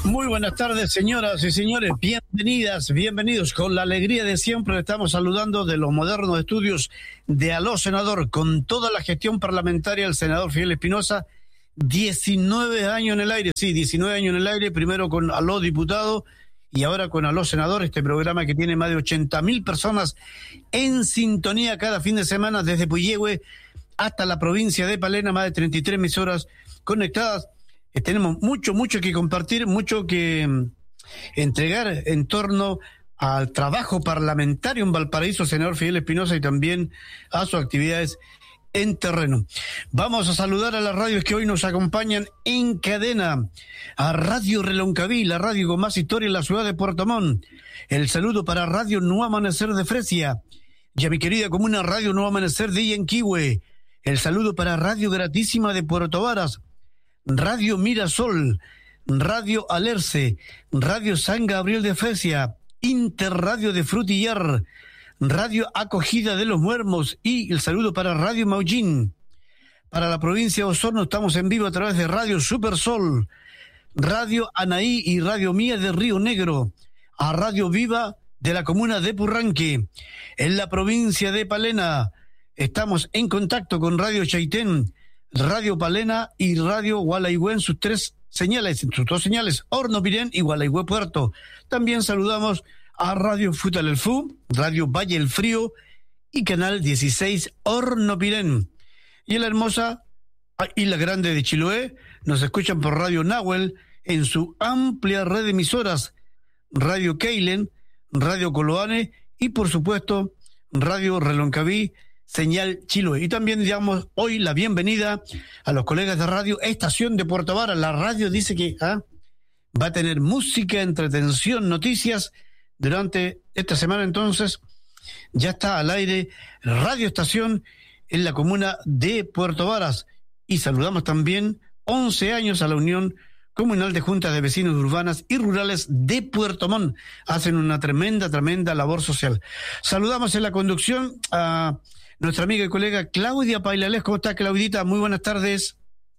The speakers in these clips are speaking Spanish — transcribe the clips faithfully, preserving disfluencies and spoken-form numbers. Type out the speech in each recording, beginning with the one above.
Muy buenas tardes, señoras y señores, bienvenidas, bienvenidos. Con la alegría de siempre estamos saludando de los modernos estudios de Aló Senador, con toda la gestión parlamentaria del senador Fidel Espinosa, diecinueve años en el aire, sí, diecinueve años en el aire, primero con Aló Diputado y ahora con Aló Senador, este programa que tiene más de ochenta mil personas en sintonía cada fin de semana desde Puyehue hasta la provincia de Palena, más de treinta y tres emisoras conectadas. Eh, tenemos mucho, mucho que compartir, mucho que mm, entregar en torno al trabajo parlamentario en Valparaíso, senador Fidel Espinosa, y también a sus actividades en terreno. Vamos a saludar a las radios que hoy nos acompañan en cadena. A Radio Reloncaví, la radio con más historia en la ciudad de Puerto Montt. El saludo para Radio Nuevo Amanecer de Fresia. Y a mi querida comuna Radio Nuevo Amanecer de Yanquihue. El saludo para Radio Gratísima de Puerto Varas. Radio Mirasol, Radio Alerce, Radio San Gabriel de Fresia, Interradio de Frutillar, Radio Acogida de los Muermos y el saludo para Radio Maullín. Para la provincia de Osorno estamos en vivo a través de Radio Supersol, Radio Anaí y Radio Mía de Río Negro, a Radio Viva de la comuna de Purranque. En la provincia de Palena estamos en contacto con Radio Chaitén, Radio Palena y Radio Gualaihue en sus tres señales, en sus dos señales, Hornopirén y Gualaihue Puerto. También saludamos a Radio Futal el Fu, Radio Valle el Frío y Canal dieciséis Hornopirén. Y en la hermosa Isla Grande de Chiloé nos escuchan por Radio Nahuel en su amplia red de emisoras, Radio Keilen, Radio Coloane y por supuesto Radio Reloncaví, Señal Chiloé. Y también damos hoy la bienvenida a los colegas de Radio Estación de Puerto Varas. La radio dice que ¿ah? va a tener música, entretención, noticias durante esta semana. Entonces ya está al aire Radio Estación en la comuna de Puerto Varas. Y saludamos también once años a la Unión Comunal de Juntas de Vecinos Urbanas y Rurales de Puerto Montt. Hacen una tremenda, tremenda labor social. Saludamos en la conducción a nuestra amiga y colega Claudia Pailales. ¿Cómo está, Claudita? Muy buenas tardes.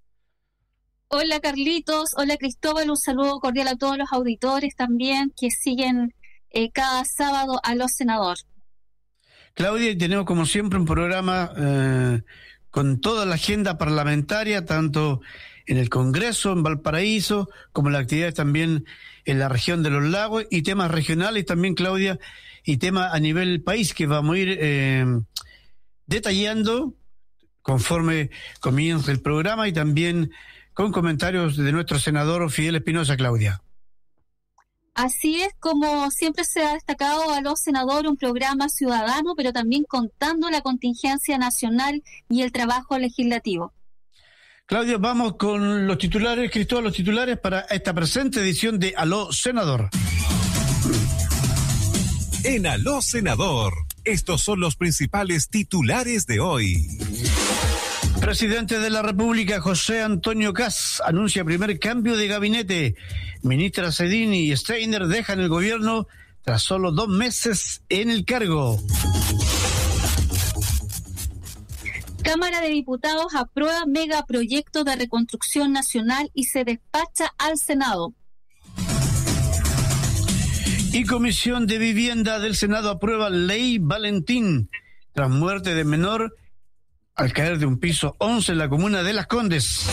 Hola, Carlitos. Hola, Cristóbal. Un saludo cordial a todos los auditores también que siguen eh, cada sábado a los senadores. Claudia, y tenemos como siempre un programa eh, con toda la agenda parlamentaria, tanto en el Congreso, en Valparaíso, como las actividades también en la región de los lagos, y temas regionales también, Claudia, y temas a nivel país que vamos a ir eh, detallando conforme comienza el programa y también con comentarios de nuestro senador Fidel Espinosa. Claudia. Así es, como siempre se ha destacado a los senadores, un programa ciudadano, pero también contando la contingencia nacional y el trabajo legislativo. Claudia, vamos con los titulares, Cristóbal, los titulares para esta presente edición de Aló Senador. En Aló Senador, estos son los principales titulares de hoy. Presidente de la República, José Antonio Kast, anuncia primer cambio de gabinete. Ministra Sedini y Steiner dejan el gobierno tras solo dos meses en el cargo. Cámara de Diputados aprueba megaproyecto de reconstrucción nacional y se despacha al Senado. Y Comisión de Vivienda del Senado aprueba Ley Valentín tras muerte de menor al caer de un piso once en la comuna de Las Condes.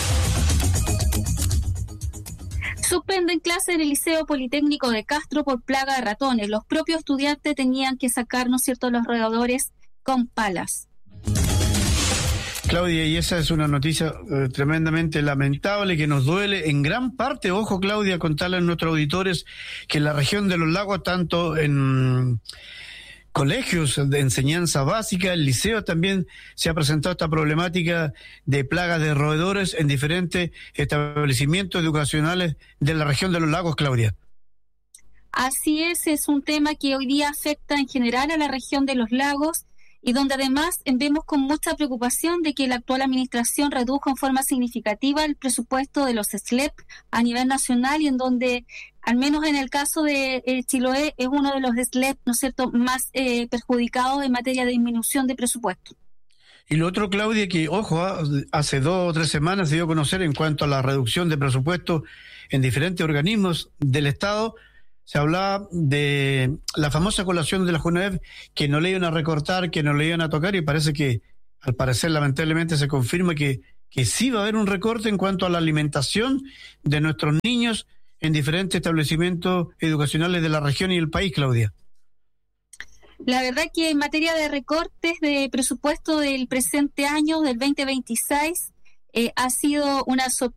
Suspenden clases en el Liceo Politécnico de Castro por plaga de ratones. Los propios estudiantes tenían que sacar, ¿no es cierto?, los roedores con palas. Claudia, y esa es una noticia eh, tremendamente lamentable que nos duele en gran parte. Ojo, Claudia, contarle a nuestros auditores que en la región de los lagos, tanto en colegios de enseñanza básica, el liceo, también se ha presentado esta problemática de plagas de roedores en diferentes establecimientos educacionales de la región de los lagos, Claudia. Así es, es un tema que hoy día afecta en general a la región de los lagos y donde además vemos con mucha preocupación de que la actual administración redujo en forma significativa el presupuesto de los S L E P a nivel nacional y en donde, al menos en el caso de eh, Chiloé, es uno de los S L E P, ¿no es cierto?, más eh, perjudicados en materia de disminución de presupuesto. Y lo otro, Claudia, que, ojo, hace dos o tres semanas se dio a conocer en cuanto a la reducción de presupuesto en diferentes organismos del Estado, se hablaba de la famosa colación de la Junaev, que no le iban a recortar, que no le iban a tocar, y parece que, al parecer, lamentablemente se confirma que, que sí va a haber un recorte en cuanto a la alimentación de nuestros niños en diferentes establecimientos educacionales de la región y el país, Claudia. La verdad que en materia de recortes de presupuesto del presente año, del veinte veintiséis, eh, ha sido una sorpresa